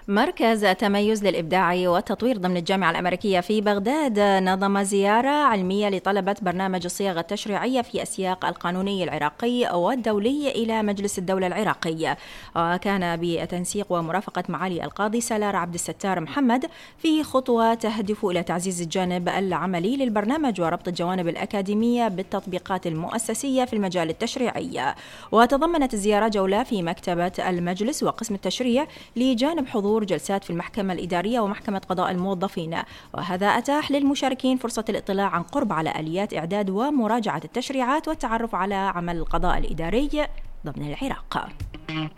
مركز تميز للإبداع والتطوير ضمن الجامعة الأمريكية في بغداد نظم زيارة علمية لطلبة برنامج الصياغة التشريعية في السياق القانوني العراقي والدولي إلى مجلس الدولة العراقي، وكان بتنسيق ومرافقة معالي القاضي سالار عبد الستار محمد في خطوة تهدف إلى تعزيز الجانب العملي للبرنامج وربط الجوانب الأكاديمية بالتطبيقات المؤسسية في المجال التشريعي. وتضمنت الزيارة جولة في مكتبة المجلس وقسم التشريع لجانب حضور جلسات في المحكمة الإدارية ومحكمة قضاء الموظفين، وهذا أتاح للمشاركين فرصة الاطلاع عن قرب على آليات إعداد ومراجعة التشريعات والتعرف على عمل القضاء الإداري ضمن العراق.